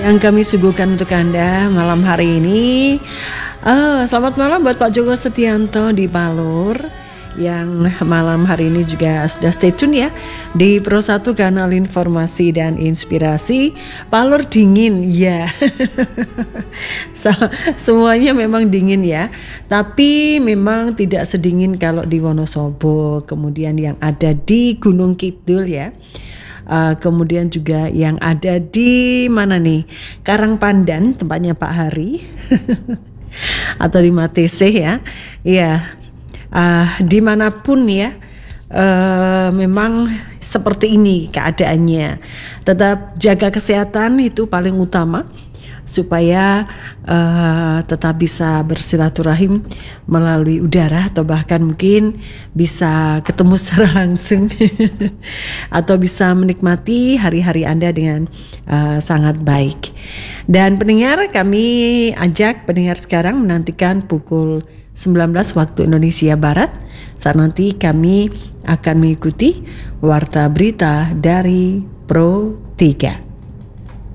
yang kami suguhkan untuk Anda malam hari ini. Selamat malam buat Pak Joko Setianto di Palur yang malam hari ini juga sudah stay tune ya di Pro 1 Kanal Informasi dan Inspirasi. Palur dingin ya. Semuanya memang dingin ya, tapi memang tidak sedingin kalau di Wonosobo, kemudian yang ada di Gunung Kidul ya. Kemudian juga yang ada di mana nih, Karangpandan tempatnya Pak Hari atau di Matese ya. Iya, dimanapun ya, memang seperti ini keadaannya. Tetap jaga kesehatan, itu paling utama, supaya tetap bisa bersilaturahim melalui udara atau bahkan mungkin bisa ketemu secara langsung atau bisa menikmati hari-hari Anda dengan sangat baik. Dan pendengar, kami ajak pendengar sekarang menantikan pukul 19 waktu Indonesia Barat, saat nanti kami akan mengikuti warta berita dari Pro 3.